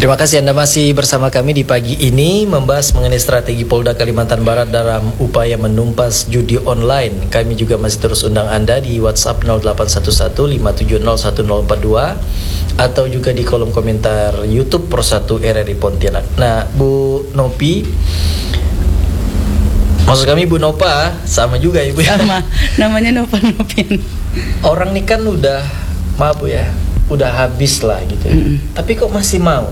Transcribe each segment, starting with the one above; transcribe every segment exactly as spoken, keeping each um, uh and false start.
Terima kasih Anda masih bersama kami di pagi ini membahas mengenai strategi Polda Kalimantan Barat dalam upaya menumpas judi online. Kami juga masih terus undang Anda di WhatsApp nol delapan satu satu lima tujuh nol satu nol empat dua atau juga di kolom komentar YouTube Pro satu R R I Pontianak. Nah, Bu Nopi, maksud kami Bu Nopa, sama juga Ibu ya? Sama, namanya Nova Nopin. Orang nih kan udah mabuk ya, udah habis lah gitu. Mm-mm. Tapi kok masih mau?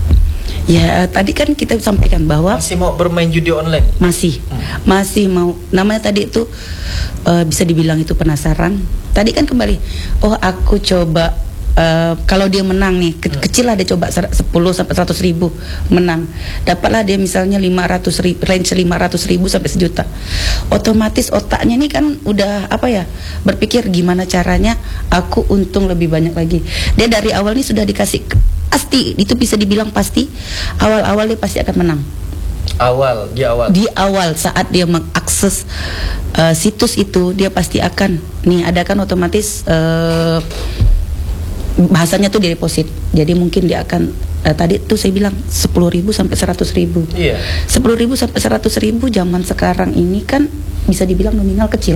Ya, tadi kan kita sampaikan bahwa masih mau bermain judi online. Masih, hmm. masih mau. Namanya tadi itu uh, bisa dibilang itu penasaran. Tadi kan kembali, oh aku coba uh, kalau dia menang nih, ke- hmm. kecil lah dia coba sepuluh sampai seratus ribu menang. Dapatlah dia misalnya lima ratus ribu, range lima ratus ribu sampai sejuta. Otomatis otaknya nih kan udah apa ya? Berpikir gimana caranya aku untung lebih banyak lagi. Dia dari awal nih sudah dikasih pasti, itu bisa dibilang pasti awal-awal dia pasti akan menang. Awal, di awal. Di awal saat dia mengakses uh, situs itu dia pasti akan nih ada kan otomatis uh, bahasanya tuh di deposit. Jadi mungkin dia akan uh, tadi tuh saya bilang sepuluh ribu sampai seratus ribu. Iya. sepuluh ribu sampai seratus ribu zaman sekarang ini kan bisa dibilang nominal kecil.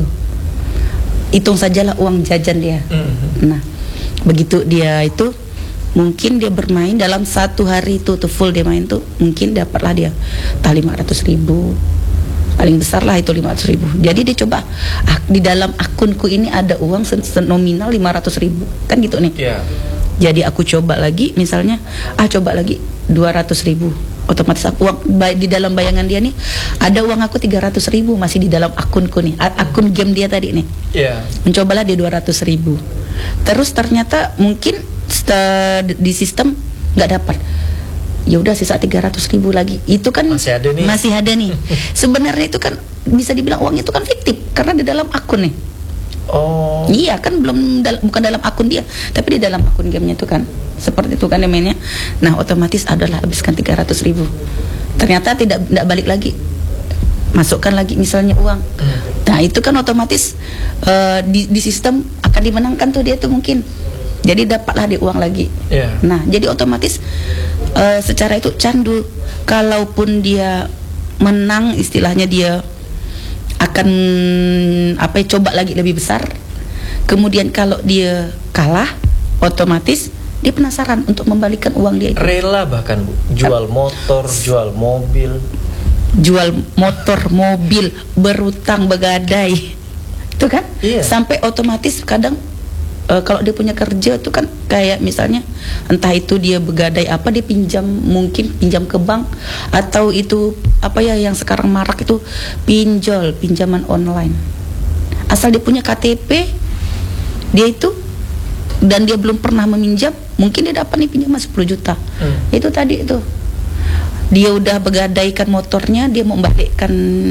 Hitung sajalah uang jajan dia. Mm-hmm. Nah, begitu dia itu mungkin dia bermain dalam satu hari itu tuh full dia main tuh mungkin dapatlah dia entah lima ratus ribu, paling besar lah itu lima ratus ribu. Jadi dia coba ah, di dalam akunku ini ada uang nominal lima ratus ribu kan gitu nih. Yeah. Jadi aku coba lagi misalnya ah coba lagi dua ratus ribu, otomatis aku uang di dalam bayangan dia nih ada uang aku tiga ratus ribu masih di dalam akunku nih, akun game dia tadi nih. Yeah. Mencobalah dia dua ratus ribu, terus ternyata mungkin di sistem nggak dapat, ya udah sisa tiga ratus ribu lagi. Itu kan masih ada nih, masih ada nih. Sebenarnya itu kan bisa dibilang uang itu kan fiktif karena di dalam akun nih. Oh iya kan belum dal- bukan dalam akun dia tapi di dalam akun gamenya itu kan seperti itu kan dia mainnya. Nah otomatis adalah habiskan tiga ratus ribu, ternyata tidak tidak balik lagi, masukkan lagi misalnya uang. hmm. Nah itu kan otomatis uh, di, di sistem akan dimenangkan tuh dia tuh mungkin. Jadi dapatlah dia uang lagi. Yeah. Nah, jadi otomatis uh, secara itu candu. Kalaupun dia menang, istilahnya dia akan apa? Coba lagi lebih besar. Kemudian kalau dia kalah, otomatis dia penasaran untuk membalikan uang dia itu. Rela bahkan Bu, jual motor, jual mobil, jual motor, mobil, berutang, begadai, itu kan? Yeah. Sampai otomatis kadang. Uh, kalau dia punya kerja tuh kan kayak misalnya entah itu dia begadai apa dia pinjam, mungkin pinjam ke bank atau itu apa ya yang sekarang marak itu pinjol, pinjaman online. Asal dia punya K T P dia itu dan dia belum pernah meminjam, mungkin dia dapat nih pinjaman sepuluh juta. Hmm. Itu tadi itu. Dia udah begadaikan motornya, dia mau membalikkan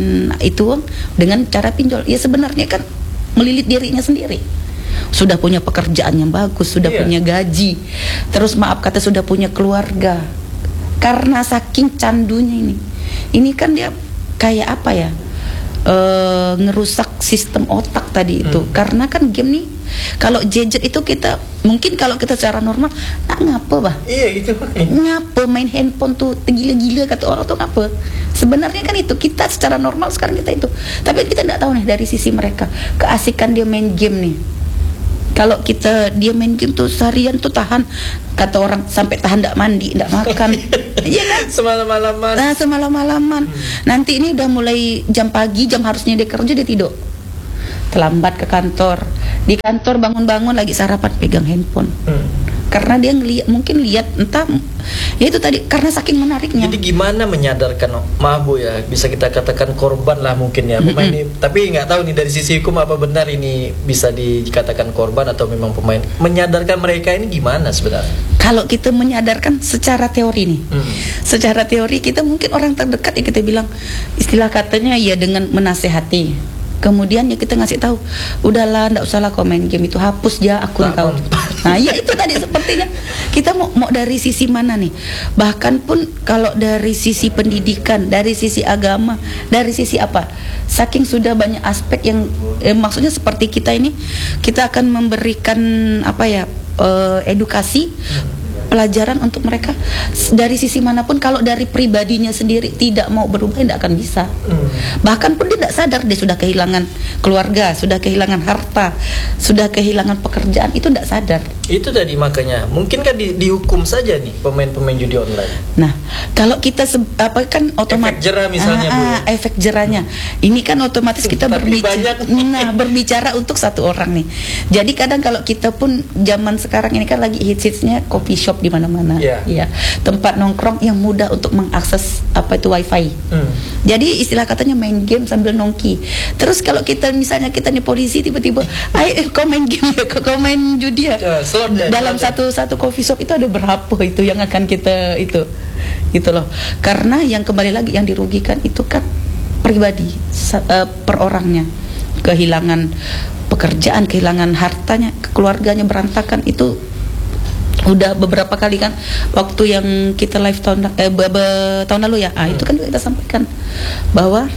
itu dengan cara pinjol. Ya sebenarnya kan melilit dirinya sendiri. Sudah punya pekerjaan yang bagus, sudah yeah. punya gaji, terus maaf kata sudah punya keluarga. Karena saking candunya ini, ini kan dia kayak apa ya, e, ngerusak sistem otak tadi itu. Hmm. Karena kan game nih, kalau gadget itu kita mungkin kalau kita secara normal, nak ngapa bah? Iya gitu. Ngapa main handphone tuh gila-gila kata orang tuh ngapa? Sebenarnya kan itu kita secara normal sekarang kita itu, tapi kita tidak tahu nih dari sisi mereka keasikan dia main game nih. Kalau kita dia main game tuh seharian tuh tahan, kata orang sampai tahan tidak mandi, tidak makan. Iya kan? Semalam-malaman. Nah, semalam-malaman. Hmm. Nanti ini udah mulai jam pagi, jam harusnya dia kerja dia tidur. Terlambat ke kantor. Di kantor bangun-bangun lagi sarapan pegang handphone. Hmm. Karena dia ngelihat, mungkin lihat entah ya itu tadi karena saking menariknya. Jadi gimana menyadarkan maaf Bu ya, bisa kita katakan korban lah mungkin ya pemain mm-hmm. ini, tapi nggak tahu nih dari sisi hukum apa benar ini bisa dikatakan korban atau memang pemain. Menyadarkan mereka ini gimana sebenarnya? Kalau kita menyadarkan secara teori nih, mm. secara teori kita mungkin orang terdekat ya kita bilang istilah katanya ya dengan menasehati. Kemudian ya kita ngasih tahu, udahlah, ndak usahlah kau main game itu, hapus ya akun kau. Nah, ya itu tadi sepertinya kita mau mau dari sisi mana nih? Bahkan pun kalau dari sisi pendidikan, dari sisi agama, dari sisi apa? Saking sudah banyak aspek yang eh, maksudnya seperti kita ini, kita akan memberikan apa ya? Eh, edukasi pelajaran untuk mereka dari sisi manapun. Kalau dari pribadinya sendiri tidak mau berubah, tidak akan bisa. Hmm. Bahkan pun dia tidak sadar dia sudah kehilangan keluarga, sudah kehilangan harta, sudah kehilangan pekerjaan, itu tidak sadar. Itu tadi makanya mungkin kan di, dihukum saja nih pemain-pemain judi online. Nah, kalau kita se- apa kan otomatis efek jerah misalnya, ah, Bu. ah, efek jerahnya. Ini kan otomatis kita berbicara nah, berbicara untuk satu orang nih. Jadi kadang kalau kita pun zaman sekarang ini kan lagi hits-hitsnya coffee shop di mana-mana. Yeah. Ya, tempat nongkrong yang mudah untuk mengakses apa itu wifi. Hmm. Jadi istilah katanya main game sambil nongki. Terus kalau kita misalnya kita nih polisi tiba-tiba, "Ayo kau main game ya, kau main judi ya." Yeah, dalam satu satu coffee shop itu ada berapa itu yang akan kita itu gitu loh. Karena yang kembali lagi yang dirugikan itu kan pribadi, uh, per orangnya, kehilangan pekerjaan, kehilangan hartanya, keluarganya berantakan. Itu udah beberapa kali kan waktu yang kita live tahun eh, be- be- tahun lalu ya, ah, itu kan kita sampaikan bahwa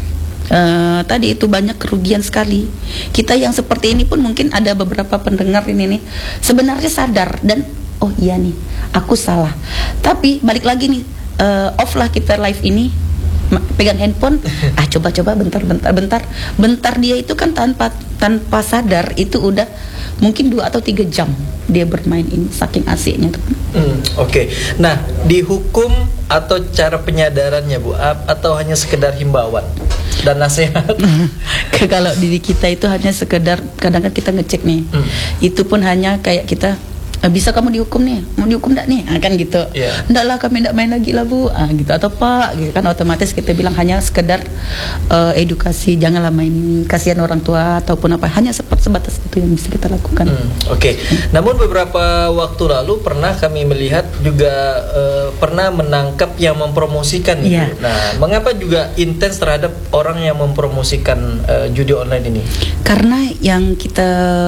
Uh, tadi itu banyak kerugian sekali. Kita yang seperti ini pun mungkin ada beberapa pendengar ini nih sebenarnya sadar dan oh iya nih aku salah. Tapi balik lagi nih, uh, off lah kita live ini, pegang handphone, ah coba-coba bentar bentar bentar bentar dia itu kan tanpa tanpa sadar itu udah mungkin dua atau tiga jam dia bermain ini, saking asiknya tuh. Hmm, Oke, okay. Nah dihukum atau cara penyadarannya Bu, atau hanya sekedar himbauan dan nasihat? Kalau diri kita itu hanya sekedar kadang kan kita ngecek nih, hmm. itu pun hanya kayak kita bisa kamu dihukum nih, mau dihukum enggak nih, ah, kan gitu. Yeah. Enggak lah kami enggak main lagi lah Bu, ah, gitu atau Pak, gitu kan otomatis kita bilang hanya sekedar uh, edukasi, janganlah main, kasihan orang tua ataupun apa, hanya seperti sebatas itu yang bisa kita lakukan. Hmm, Oke, okay. Namun beberapa waktu lalu pernah kami melihat juga uh, pernah menangkap yang mempromosikan itu. Yeah. Nah, mengapa juga intens terhadap orang yang mempromosikan uh, judi online ini? Karena yang kita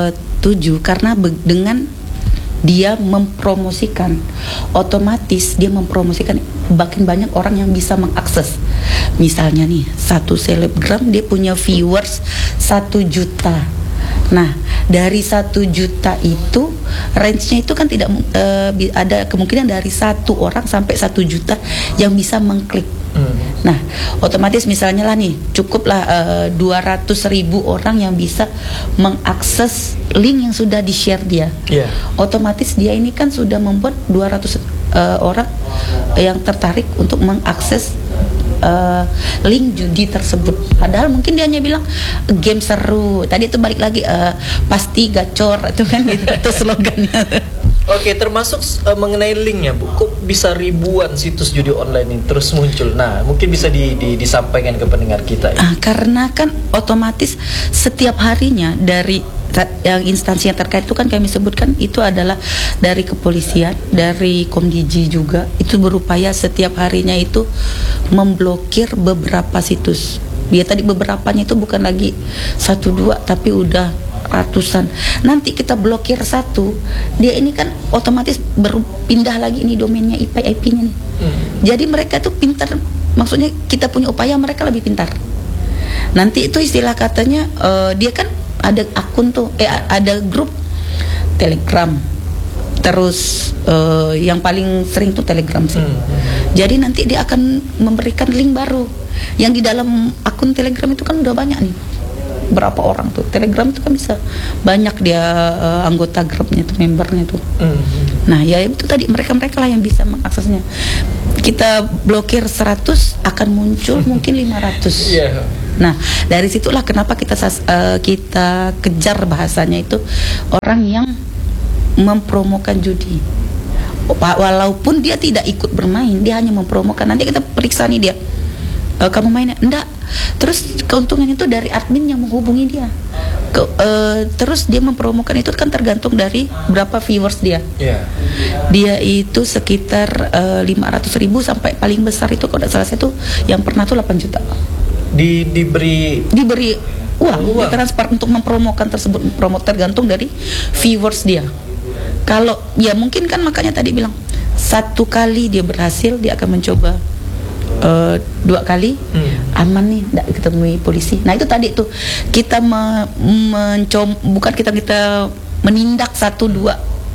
tuju karena be- dengan dia mempromosikan, otomatis dia mempromosikan makin banyak orang yang bisa mengakses. Misalnya nih, satu selebgram dia punya viewers satu juta. Nah, dari satu juta itu range-nya itu kan tidak uh, ada kemungkinan dari satu orang sampai satu juta yang bisa mengklik. Hmm. Nah, otomatis misalnya lah nih, cukuplah uh, dua ratus ribu orang yang bisa mengakses link yang sudah di-share dia. Yeah. Otomatis dia ini kan sudah membuat dua ratus uh, orang yang tertarik untuk mengakses Uh, link judi tersebut. Padahal mungkin dia hanya bilang game seru. Tadi itu balik lagi uh, pasti gacor itu kan gitu, itu slogannya. Oke, termasuk uh, mengenai linknya Bu, kok bisa ribuan situs judi online ini terus muncul? Nah, mungkin bisa di, di, disampaikan ke pendengar kita ya. Uh, karena kan otomatis setiap harinya dari yang instansi yang terkait itu kan kami sebutkan itu adalah dari kepolisian, dari Komdiji juga, itu berupaya setiap harinya itu memblokir beberapa situs. Dia tadi beberapanya itu bukan lagi satu dua tapi udah ratusan. Nanti kita blokir satu, dia ini kan otomatis berpindah lagi ini domainnya I P I P-nya nih. Hmm. Jadi mereka tuh pintar, maksudnya kita punya upaya, mereka lebih pintar. Nanti itu istilah katanya uh, dia kan ada akun tuh, eh ada grup Telegram. Terus uh, yang paling sering tuh Telegram sih. Hmm. Jadi nanti dia akan memberikan link baru. Yang di dalam akun Telegram itu kan udah banyak nih. Berapa orang tuh? Telegram itu kan bisa banyak dia uh, anggota grupnya tuh, membernya tuh. Hmm. Nah, ya itu tadi mereka-mereka lah yang bisa mengaksesnya. Kita blokir seratus akan muncul mungkin lima ratus. Yeah. Nah, dari situlah kenapa kita uh, kita kejar bahasanya itu orang yang mempromokan judi. Walaupun dia tidak ikut bermain, dia hanya mempromokan. Nanti kita periksa nih dia, e, kamu mainnya? Enggak. Terus keuntungan itu dari admin yang menghubungi dia. Ke, uh, terus dia mempromokan itu kan tergantung dari berapa viewers dia. Yeah. Dia itu sekitar uh, lima ratus ribu sampai paling besar itu kalau tidak salah saya tuh yang pernah tuh delapan juta. Di diberi diberi uang, uang. Transfer untuk mempromokan tersebut, promote tergantung dari viewers dia. Kalau ya mungkin kan makanya tadi bilang satu kali dia berhasil, dia akan mencoba uh, dua kali, hmm. aman nih, tidak ketemu polisi. Nah itu tadi tuh kita me, mencom, bukan kita kita menindak satu dua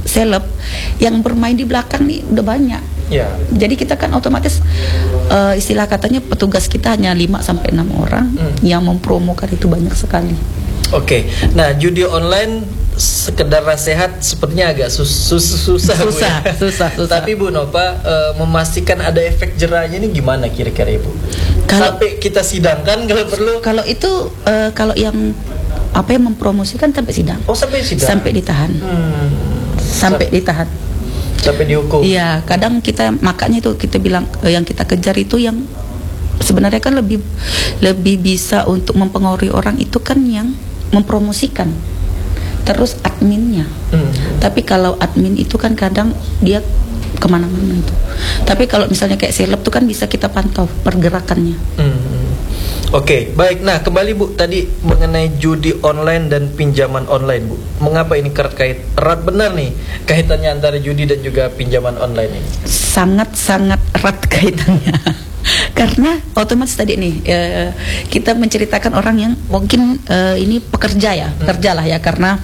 seleb yang bermain di belakang nih udah banyak. Ya. Jadi kita kan otomatis uh, istilah katanya petugas kita hanya lima sampai enam orang hmm. yang mempromokan itu banyak sekali. Oke, nah judi online sekedar sehat sepertinya agak sus sus susah, susah, Bu, ya? susah, susah. Tapi Bu Nova uh, memastikan ada efek jerahnya ini gimana kira-kira Ibu? Kalau, sampai kita sidangkan kalau perlu. Kalau itu uh, kalau yang apa yang mempromosikan sampai sidang. Oh sampai sidang. Sampai ditahan. Hmm. Sampai Sa ditahan. Sampai dihukum. Iya, kadang kita makanya itu kita bilang uh, yang kita kejar itu yang sebenarnya kan lebih lebih bisa untuk mempengaruhi orang itu kan yang mempromosikan, terus adminnya. hmm. Tapi kalau admin itu kan kadang dia kemana-mana itu. Tapi kalau misalnya kayak seleb tuh kan bisa kita pantau pergerakannya. hmm. Oke, okay, baik. Nah kembali Bu tadi mengenai judi online dan pinjaman online Bu, mengapa ini erat kait erat benar nih kaitannya antara judi dan juga pinjaman online ini? Sangat-sangat erat kaitannya. Karena otomatis tadi nih uh, kita menceritakan orang yang mungkin uh, ini pekerja ya, hmm. kerja lah ya, karena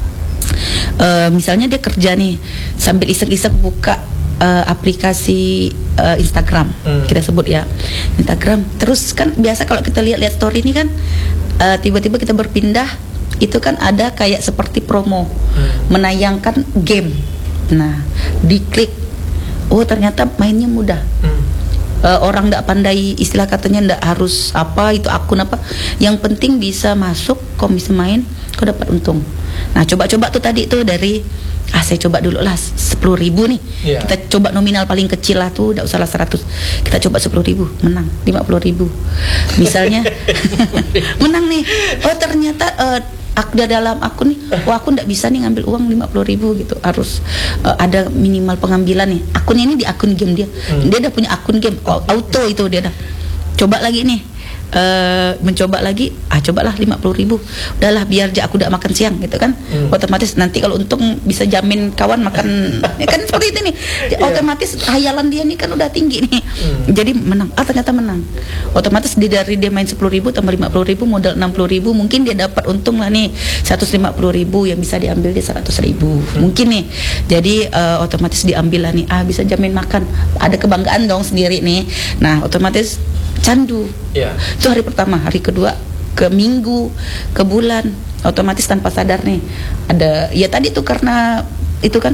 uh, misalnya dia kerja nih sambil iseng-iseng buka uh, aplikasi uh, Instagram, hmm. kita sebut ya Instagram. Terus kan biasa kalau kita lihat-lihat story ini kan uh, tiba-tiba kita berpindah itu kan ada kayak seperti promo hmm. menayangkan game. Nah diklik, oh ternyata mainnya mudah. hmm. Uh, orang tidak pandai istilah katanya tidak harus apa itu akun apa, yang penting bisa masuk, kau bisa main, kau dapat untung. Nah coba-coba tuh tadi tuh dari ah saya coba dulu lah sepuluh ribu nih, yeah. kita coba nominal paling kecil lah tuh, tidak usah lah seratus, kita coba sepuluh ribu, menang lima puluh ribu misalnya. Menang nih, oh ternyata uh, ada dalam akun nih, wah aku tidak bisa nih ngambil uang lima puluh ribu gitu, harus uh, ada minimal pengambilan nih. Akunnya ini di akun game dia, hmm. dia udah punya akun game auto itu dia dah. Coba lagi nih, uh, mencoba lagi, ah cobalah lima puluh ribu, udahlah biar aku udah makan siang gitu kan. hmm. Otomatis nanti kalau untung bisa jamin kawan makan ya kan seperti itu nih. Otomatis hayalan dia nih kan udah tinggi nih. hmm. Jadi menang, ah ternyata menang. Otomatis di dari dia main sepuluh ribu tambah lima puluh ribu modal enam puluh ribu, mungkin dia dapat untung lah nih seratus lima puluh ribu yang bisa diambil di seratus ribu hmm. mungkin nih. Jadi uh, otomatis diambil lah nih, ah bisa jamin makan, ada kebanggaan dong sendiri nih. Nah otomatis candu. yeah. Itu hari pertama, hari kedua, ke minggu, ke bulan, otomatis tanpa sadar nih ada ya tadi tuh karena itu kan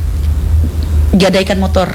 gadaikan motor,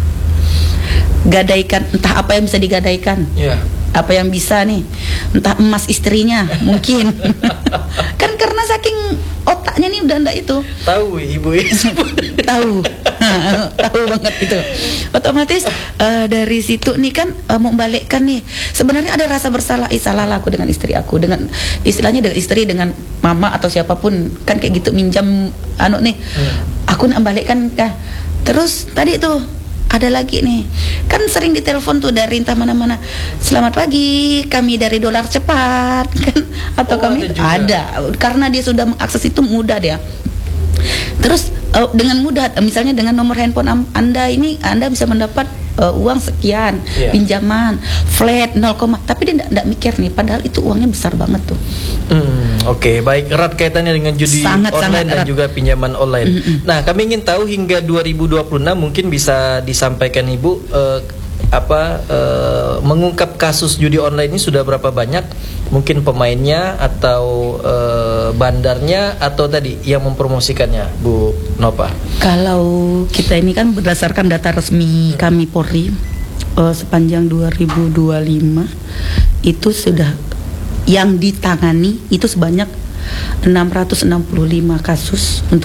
gadaikan entah apa yang bisa digadaikan. yeah. Apa yang bisa nih, entah emas istrinya mungkin. Kan karena saking otaknya nih udah ndak itu tahu ibu tahu tahu banget itu. Otomatis uh, dari situ nih kan uh, mau membalikkan nih, sebenarnya ada rasa bersalah, eh salah lah aku dengan istri aku, dengan istilahnya dengan istri, dengan mama atau siapapun kan kayak gitu minjam anu nih. hmm. Aku nak balikkan kah. Terus tadi tuh ada lagi nih, kan sering ditelepon tuh dari entah mana-mana, selamat pagi kami dari Dolar Cepat kan, atau oh, kami ada, ada karena dia sudah mengakses itu mudah dia. Terus uh, dengan mudah, misalnya dengan nomor handphone Anda ini Anda bisa mendapat uh, uang sekian, yeah. pinjaman flat nol, tapi dia tidak mikir nih, padahal itu uangnya besar banget tuh. Hmm, Oke, okay. Baik, erat kaitannya dengan judi sangat, online sangat dan erat. Juga pinjaman online. Mm-hmm. Nah, kami ingin tahu hingga dua ribu dua puluh enam mungkin bisa disampaikan Ibu uh, apa uh, mengungkap kasus judi online ini sudah berapa banyak? Mungkin pemainnya atau uh, bandarnya atau tadi yang mempromosikannya, Bu Nova? Kalau kita ini kan berdasarkan data resmi kami Polri, uh, sepanjang dua ribu dua puluh lima itu sudah yang ditangani itu sebanyak enam ratus enam puluh lima kasus untuk